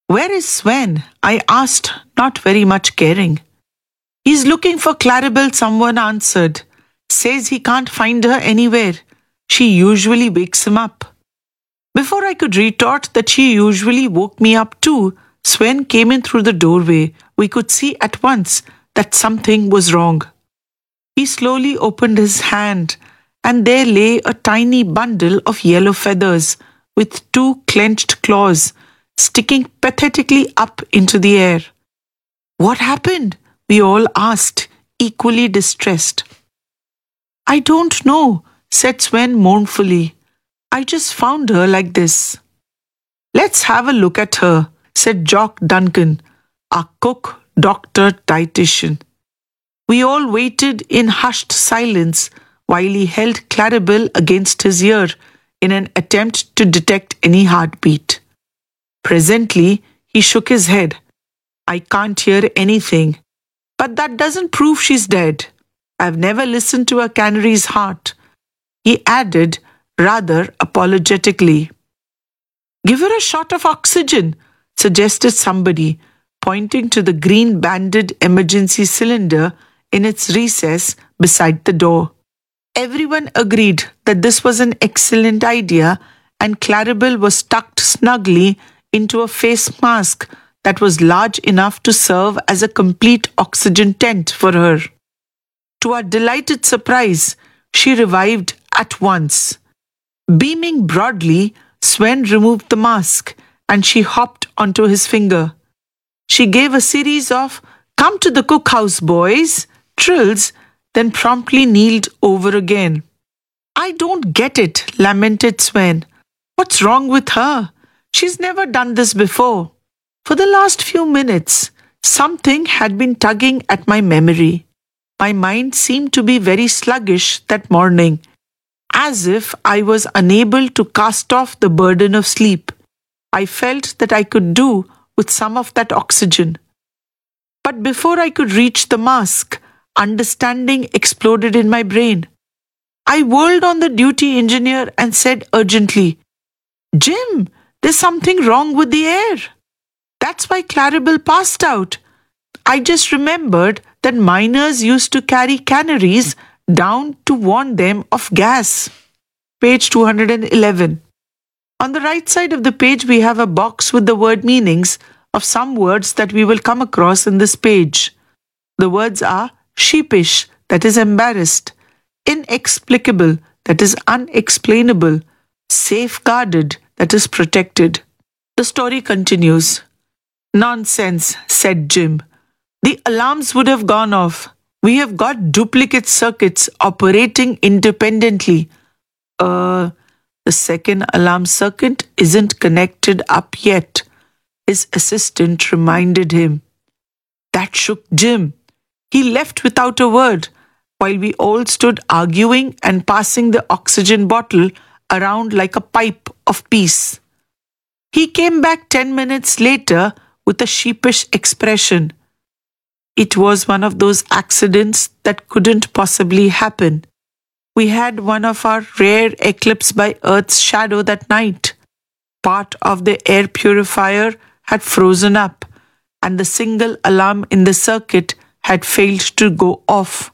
"Where is Sven?" I asked, not very much caring. "He's looking for Claribel," someone answered. "Says he can't find her anywhere. She usually wakes him up." Before I could retort that she usually woke me up too, Sven came in through the doorway. We could see at once that something was wrong. He slowly opened his hand, and there lay a tiny bundle of yellow feathers with two clenched claws sticking pathetically up into the air. "What happened?" we all asked, equally distressed. "I don't know," said Sven mournfully. "I just found her like this." "Let's have a look at her," said Jock Duncan, our cook, doctor, dietitian. We all waited in hushed silence while he held Claribel against his ear in an attempt to detect any heartbeat. Presently, he shook his head. "I can't hear anything. But that doesn't prove she's dead. I've never listened to a canary's heart," he added rather apologetically. "Give her a shot of oxygen," suggested somebody, pointing to the green-banded emergency cylinder in its recess beside the door. Everyone agreed that this was an excellent idea, and Claribel was tucked snugly into a face mask that was large enough to serve as a complete oxygen tent for her. To our delighted surprise, she revived at once. Beaming broadly, Sven removed the mask, and she hopped onto his finger. She gave a series of "Come to the cookhouse, boys" trills, then promptly kneeled over again. "I don't get it," lamented Sven. "What's wrong with her? She's never done this before." For the last few minutes, something had been tugging at my memory. My mind seemed to be very sluggish that morning, as if I was unable to cast off the burden of sleep. I felt that I could do with some of that oxygen. But before I could reach the mask, understanding exploded in my brain. I whirled on the duty engineer and said urgently, "Jim, there's something wrong with the air. That's why Claribel passed out. I just remembered that miners used to carry canaries down to warn them of gas." Page 211. On the right side of the page, we have a box with the word meanings of some words that we will come across in this page. The words are sheepish, that is embarrassed; inexplicable, that is unexplainable; safeguarded, that is protected. The story continues. "Nonsense," said Jim. "The alarms would have gone off. We have got duplicate circuits operating independently." The second alarm circuit isn't connected up yet," his assistant reminded him. That shook Jim. He left without a word, while we all stood arguing and passing the oxygen bottle around like a pipe of peace. He came back 10 minutes later with a sheepish expression. It was one of those accidents that couldn't possibly happen. We had one of our rare eclipse by Earth's shadow that night. Part of the air purifier had frozen up, and the single alarm in the circuit had failed to go off.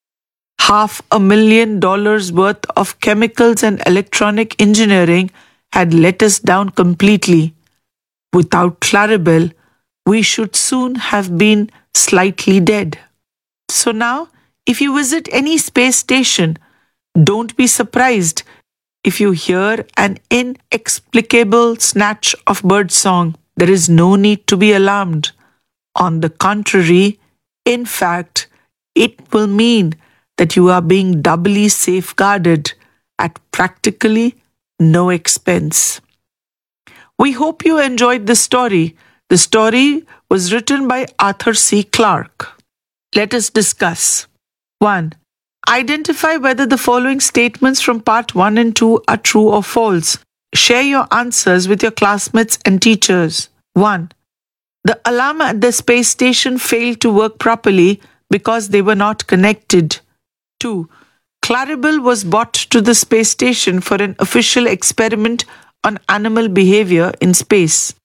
$500,000 worth of chemicals and electronic engineering had let us down completely. Without Claribel, we should soon have been slightly dead. So now, if you visit any space station, don't be surprised if you hear an inexplicable snatch of birdsong. There is no need to be alarmed. On the contrary, in fact, it will mean that you are being doubly safeguarded at practically no expense. We hope you enjoyed this story. The story was written by Arthur C. Clarke. Let us discuss. 1. Identify whether the following statements from part 1 and 2 are true or false. Share your answers with your classmates and teachers. 1. The alarm at the space station failed to work properly because they were not connected. 2. Claribel was brought to the space station for an official experiment on animal behavior in space.